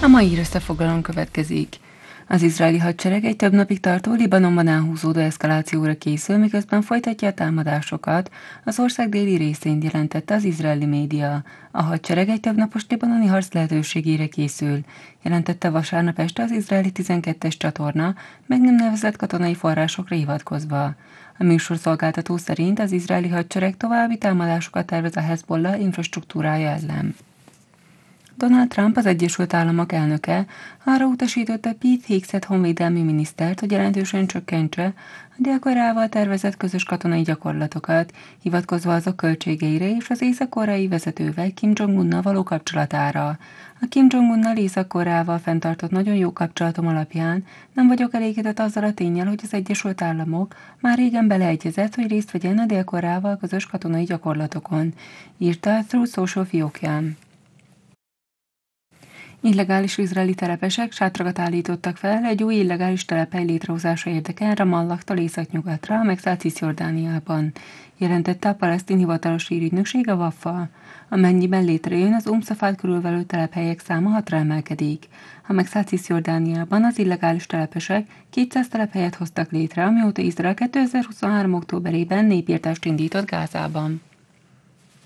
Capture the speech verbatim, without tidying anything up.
A mai hír összefoglalón következik. Az izraeli hadsereg egy több napig tartó Libanonban elhúzódó eszkalációra készül, miközben folytatja a támadásokat, az ország déli részén jelentette az izraeli média. A hadsereg egy több napos libanoni harc lehetőségére készül, jelentette vasárnap este az izraeli tizenkettes csatorna, meg nem nevezett katonai forrásokra hivatkozva. A műsorszolgáltató szerint az izraeli hadsereg további támadásokat tervez a Hezbollah infrastruktúrája ellen. Donald Trump, az Egyesült Államok elnöke arra utasította Pete Hegseth honvédelmi minisztert, hogy jelentősen csökkentse a Dél-Koreával tervezett közös katonai gyakorlatokat, hivatkozva azok költségeire és az észak-koreai vezetővel, Kim Jong-unnal való kapcsolatára. A Kim Jong-unnal Észak-Koreával fenntartott nagyon jó kapcsolatom alapján nem vagyok elégedett azzal a ténnyel, hogy az Egyesült Államok már régen beleegyezett, hogy részt vegyen a Dél-Koreával közös katonai gyakorlatokon, írta a Truth Social fiókján. Illegális izraeli telepesek sátrakat állítottak fel egy új illegális telephely létrehozása érdekén Ramallahtól északnyugatra, meg Cisjordániában, jelentette a palesztin hivatalos hírügynökség, a Wafa. Amennyiben létrejön, az Umszafát körülvelő telephelyek száma hatra emelkedik. A meg Cisjordániában az illegális telepesek kétszáz telephelyet hoztak létre, amióta Izrael kétezer-huszonhárom. októberében népírtást indított Gázában.